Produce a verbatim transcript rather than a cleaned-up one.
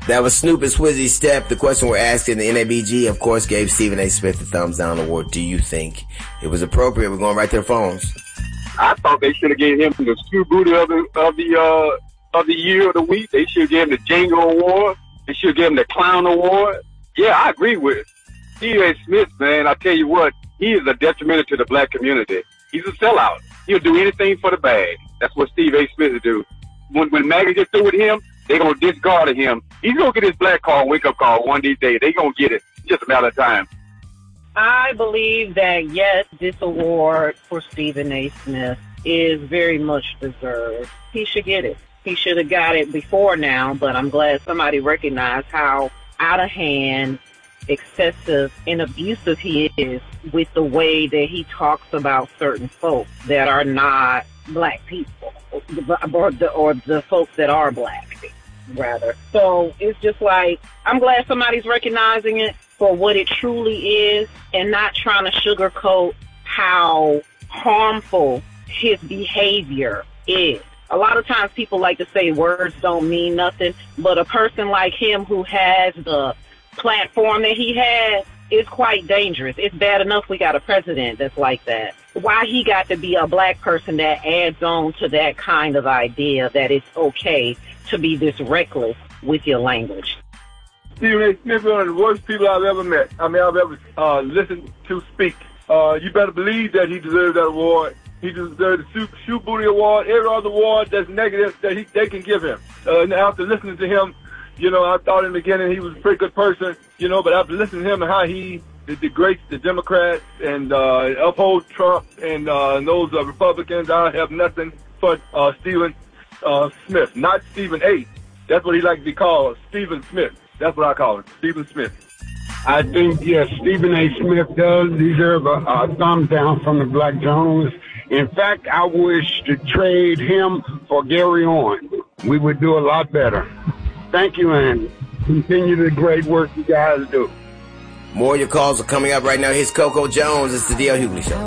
That was Snoop and Swizzy Step. The question we're asking, the N A B G, of course, gave Stephen A. Smith the thumbs down award. Do you think it was appropriate? We're going right to the phones. I thought they should have gave him the Screw Booty of the of the uh, of the year of the week. They should have given him the Django Award. They should have given him the Clown Award. Yeah, I agree with Stephen A. Smith, man. I tell you what, he is a detriment to the black community. He's a sellout. He'll do anything for the bag. That's what Steve A. Smith will do. When when MAGA gets through with him, they're going to discard him. He's going to get his black card, wake-up call one of these days. They're going to get it. It's just a matter of time. I believe that, yes, this award for Stephen A. Smith is very much deserved. He should get it. He should have got it before now, but I'm glad somebody recognized how out of hand, excessive, and abusive he is with the way that he talks about certain folks that are not black people, or the, or the folks that are black, rather. So it's just like, I'm glad somebody's recognizing it for what it truly is and not trying to sugarcoat how harmful his behavior is. A lot of times people like to say words don't mean nothing, but a person like him who has the platform that he has is quite dangerous. It's bad enough we got a president that's like that. Why he got to be a black person that adds on to that kind of idea that it's okay to be this reckless with your language. Stephen A. Smith is one of the worst people I've ever met. I mean, I've ever uh, listened to speak. Uh, you better believe that he deserves that award. He deserves the Shoe, Shoe Booty Award, every other award that's negative that he, they can give him. Uh, and after listening to him, you know, I thought in the beginning he was a pretty good person, you know, but after listening to him and how he degrades the Democrats and uh, upholds Trump and, uh, and those uh, Republicans, I have nothing for uh, Stephen uh, Smith. Not Stephen A. That's what he likes to be called, Stephen Smith. That's what I call it, Stephen Smith. I think, yes, Stephen A. Smith does deserve a, a thumbs down from the black journalists. In fact, I wish to trade him for Gary Owen. We would do a lot better. Thank you, and continue the great work you guys do. More of your calls are coming up right now. Here's Coco Jones. It's the D L Hughley Show.